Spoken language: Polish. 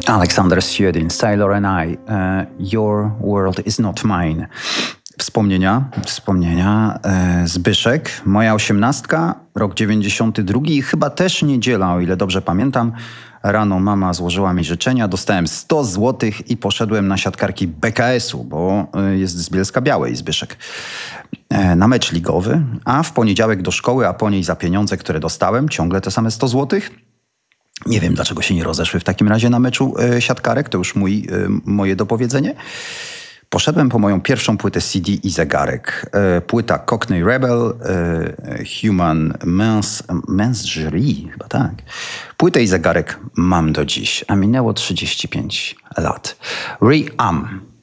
Alexander Siedin, Sailor and I, Your World is Not Mine. Wspomnienia. Zbyszek, moja 18, rok 92 i chyba też niedziela, o ile dobrze pamiętam. Rano mama złożyła mi życzenia, dostałem 100 złotych i poszedłem na siatkarki BKS-u, bo jest z Bielska-Białej Zbyszek, na mecz ligowy, a w poniedziałek do szkoły, a po niej za pieniądze, które dostałem, ciągle te same 100 złotych. Nie wiem, dlaczego się nie rozeszły w takim razie na meczu siatkarek, to już moje dopowiedzenie. Poszedłem po moją pierwszą płytę CD i zegarek. Płyta Cockney Rebel, Human Men's chyba tak. Płytę i zegarek mam do dziś, a minęło 35 lat. Re-Am.